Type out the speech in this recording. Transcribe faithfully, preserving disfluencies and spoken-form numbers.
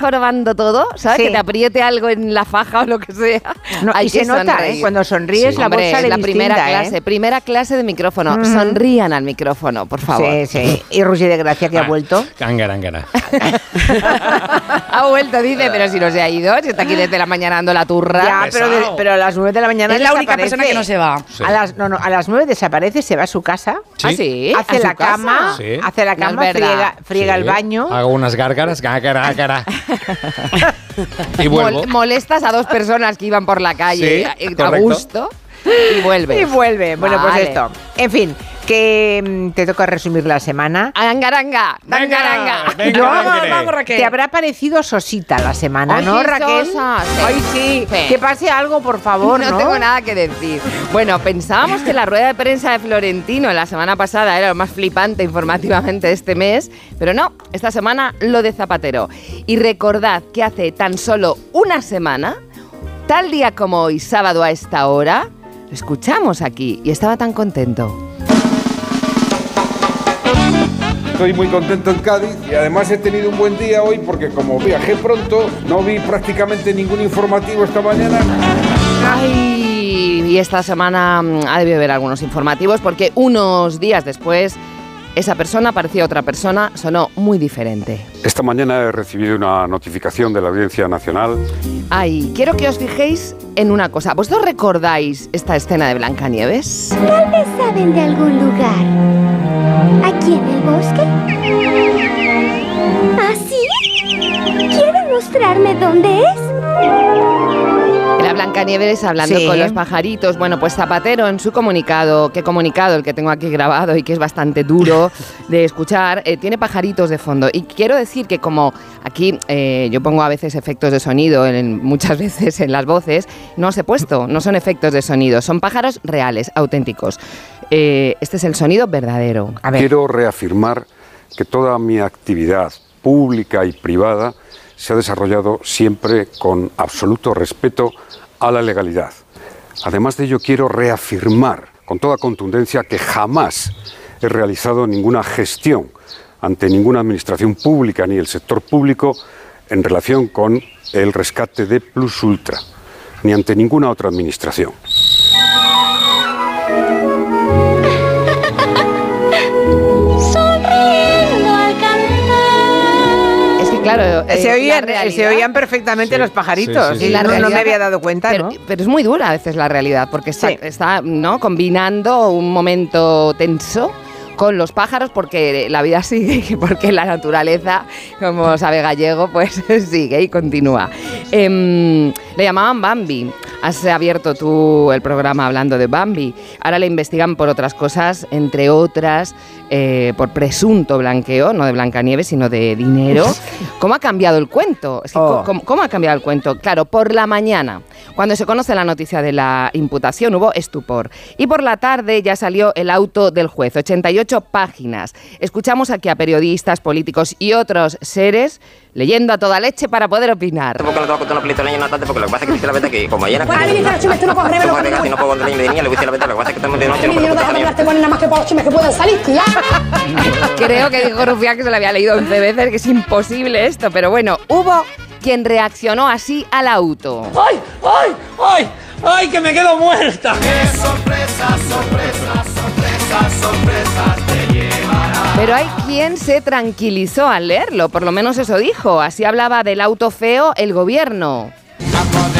jorobando todo, ¿sabes? Sí. Que te apriete algo en la faja o lo que sea. No, y se nota, sonreír. ¿eh? Cuando sonríes, sí. la Hombre, voz sale la distinta, primera clase, ¿eh? primera clase de micrófono. Mm. Sonrían al micrófono, por favor. Sí, sí. ¿Y Rusi de Gracia que ah, ha vuelto? Ángara, ángara. Ha vuelto, dice, pero si no se ha ido, si está aquí desde la mañana dando la turra. Ya, pero, de, pero a las nueve de la mañana es la única persona que no se va. Sí. A las, no, no, a las nueve desaparece, se va a su casa. ¿Sí? ¿Ah, sí? Hace la cama, sí. hace la cama, no friega, friega sí. el baño. Hago unas gárgaras, gárgara, gárgara. Y vuelvo. Mol, molestas a dos personas que iban por la calle sí, a gusto y vuelve. Y vuelve. Bueno, vale. Pues esto. En fin, que te toca resumir la semana. Angaranga, angaranga. No, vamos, vamos, Raquel. Te habrá parecido sosita la semana, Ay, ¿no, Raquel? Sosa, sí. Ay, sí. sí. Que pase algo, por favor, ¿no? No tengo nada que decir. Bueno, pensábamos que la rueda de prensa de Florentino la semana pasada era lo más flipante informativamente de este mes, pero no, esta semana lo de Zapatero. Y recordad que hace tan solo una semana, tal día como hoy, sábado a esta hora, lo escuchamos aquí y estaba tan contento. Estoy muy contento en Cádiz y además he tenido un buen día hoy porque como viajé pronto, no vi prácticamente ningún informativo esta mañana. Ay, y esta semana ha debido haber algunos informativos porque unos días después esa persona parecía otra persona, sonó muy diferente. Esta mañana he recibido una notificación de la Audiencia Nacional. Ay, quiero que os fijéis en una cosa. ¿Vosotros recordáis esta escena de Blancanieves? Tal vez saben de algún lugar. ¿Aquí en el bosque? ¿Ah, sí? ¿Quieren mostrarme dónde es? Era Blancanieves hablando sí. con los pajaritos. Bueno, pues Zapatero en su comunicado, qué comunicado el que tengo aquí grabado y que es bastante duro de escuchar, eh, tiene pajaritos de fondo. Y quiero decir que como aquí eh, yo pongo a veces efectos de sonido, en, muchas veces en las voces, no os he puesto, no son efectos de sonido, son pájaros reales, auténticos. Eh, este es el sonido verdadero. A ver. Quiero reafirmar que toda mi actividad pública y privada se ha desarrollado siempre con absoluto respeto a la legalidad. Además de ello, quiero reafirmar con toda contundencia que jamás he realizado ninguna gestión ante ninguna administración pública ni el sector público en relación con el rescate de Plus Ultra, ni ante ninguna otra administración. Claro, eh, se, oían, se oían perfectamente sí, los pajaritos. Sí, sí, sí. Y la no, realidad, no me había dado cuenta, pero, ¿no? Pero es muy dura a veces la realidad, porque está, sí. está ¿no? combinando un momento tenso con los pájaros, porque la vida sigue y porque la naturaleza, como sabe Gallego, pues sigue y continúa. Eh, le llamaban Bambi. Has abierto tú el programa hablando de Bambi. Ahora le investigan por otras cosas, entre otras, eh, por presunto blanqueo, no de Blancanieves, sino de dinero. ¿Cómo ha cambiado el cuento? Es que, oh. ¿cómo, ¿Cómo ha cambiado el cuento? Claro, por la mañana, cuando se conoce la noticia de la imputación, hubo estupor. Y por la tarde ya salió el auto del juez, ochenta y ocho páginas. Escuchamos aquí a periodistas, políticos y otros seres leyendo a toda leche para poder opinar. Tampoco no te voy a contar una película no tanto porque lo que pasa es que dice la verdad que como ayer bueno, ahí dice tú no puedes revelar lo que no puedo contar ni de niña, le dice la verdad, lo que pasa es que estamos de noche no puedo contar. Te ponen nada más que por los chismes que pueden salir, tía. Creo que dijo Rufián que se lo había leído once veces, que es imposible esto, pero bueno, hubo quien reaccionó así al auto. ¡Ay, ay, ay! ¡Ay, que me quedo muerta! ¡Qué sorpresa, sorpresa, sorpresa, sorpresa te llevará! Pero hay quien se tranquilizó al leerlo, por lo menos eso dijo. Así hablaba del auto feo el gobierno.